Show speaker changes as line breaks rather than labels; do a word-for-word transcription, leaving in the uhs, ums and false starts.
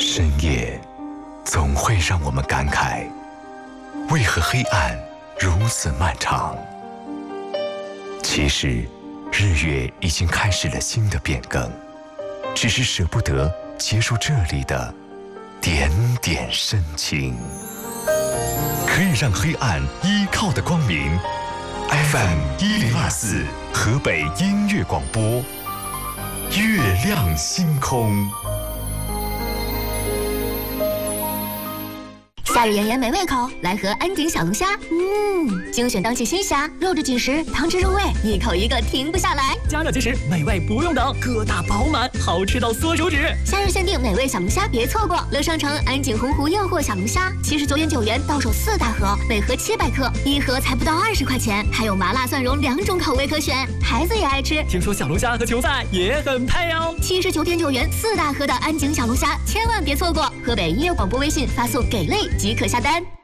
深夜总会让我们感慨，为何黑暗如此漫长？其实，日月已经开始了新的变更，只是舍不得结束这里的点点深情。可以让黑暗依靠的光明 ，F M 一零二四河北音乐广播，月亮星空。
夏日炎炎美味口，来盒安井小龙虾。嗯，精选当季新虾，肉质紧实，汤汁入味，一口一个停不下来。
加热即食，美味不用等，个大饱满，好吃到缩手指。
夏日限定美味小龙虾，别错过！乐商城安井洪湖诱惑小龙虾，七十九点九元到手四大盒，每盒七百克，一盒才不到二十块钱，还有麻辣蒜蓉两种口味可选，孩子也爱吃。
听说小龙虾和球赛也很配哦。
七十九点九元四大盒的安井小龙虾，千万别错过！河北音乐广播微信发送“给力”即可下单。